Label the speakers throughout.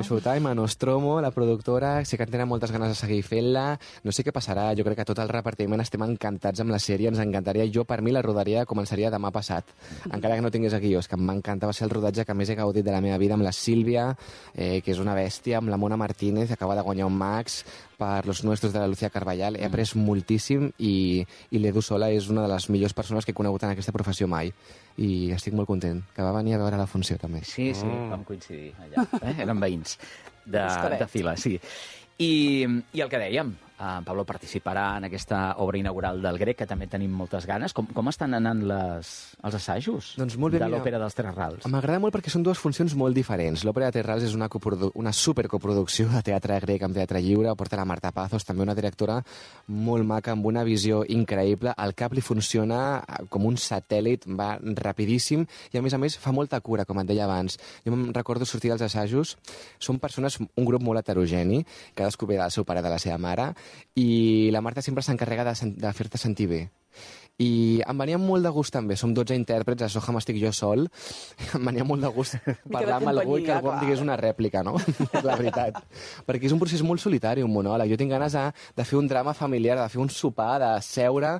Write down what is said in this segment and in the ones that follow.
Speaker 1: Showtime, a Nostromo, la productora, sé que en tenen moltes ganes de seguir fent-la, no sé què passarà, jo crec que tot el repartiment estem encantats amb la sèrie, ens encantaria, jo per mi la rodaria començaria demà passat, encara que no tingués aquí, és que m'encanta, va ser el rodatge que més he gaudit de la meva vida, amb la Sílvia, que és una bèstia, amb la Mona Martínez, acaba de guanyar un Max per Los Nuestros de la Lucía Carballal, he après moltíssim i l'Edu Sola és una de les millors persones que he conegut en aquesta professió mai i estic molt content, que va venir a veure la funció també.
Speaker 2: Sí, vam coincidir allà, eren veïns de fila, sí. I el que dèiem, Pablo participarà en aquesta obra inaugural del Grec, que també tenim moltes ganes. Com estan anant els assajos
Speaker 1: doncs molt bé,
Speaker 2: de l'Òpera dels Tres Rals?
Speaker 1: M'agrada molt perquè són dues funcions molt diferents. L'Òpera de Tres Rals és una supercoproducció de teatre grec amb teatre lliure, porta la Marta Pazos, també una directora molt maca, amb una visió increïble. El cap li funciona com un satèl·lit, va rapidíssim i a més fa molta cura, com et deia abans. Jo em recordo sortir dels assajos, són persones, un grup molt heterogeni, cadascú ve del seu pare, de la seva mare, i la Marta sempre s'encarrega de fer-te sentir bé. I em venia molt de gust també, som 12 intèrprets, a Soham estic jo sol, em venia molt de gust parlar amb algú i que algú em digués una rèplica, no? La veritat. Perquè és un procés molt solitari, un monòleg. Jo tinc ganes de fer un drama familiar, de fer un sopar, de seure,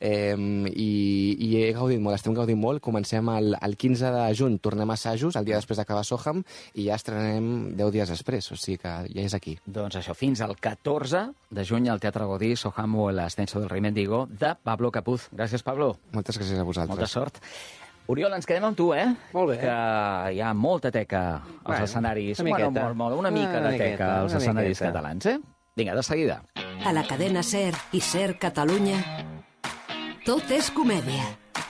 Speaker 1: i he gaudit molt, estem gaudint molt. Comencem el 15 de juny, tornem a assajos, el dia després d'acabar Soham, i ja estrenem 10 dies després, o sigui que ja és aquí.
Speaker 2: Doncs això, fins al 14 de juny al Teatre Godí, Soham o el Ascenso del Rei Mendigo, de Pablo Capuz. Gràcies, Pablo.
Speaker 1: Moltes gràcies a vosaltres.
Speaker 2: Molta sort. Oriol, ens quedem amb tu,
Speaker 3: Molt bé.
Speaker 2: Que hi ha molta teca als escenaris. Una mica de teca als escenaris catalans, Vinga, de seguida.
Speaker 4: A la cadena SER i SER Catalunya, tot és comèdia.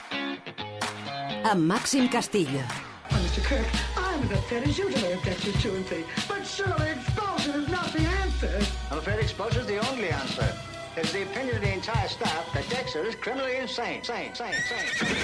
Speaker 4: Amb Màxim Castillo.
Speaker 5: Mr. Kirk, I'm as upset as you to have got you 2 and 3. But surely expulsion is not the answer.
Speaker 6: I'm afraid expulsion is the only answer. It's the opinion of the entire staff that Dexter is criminally insane.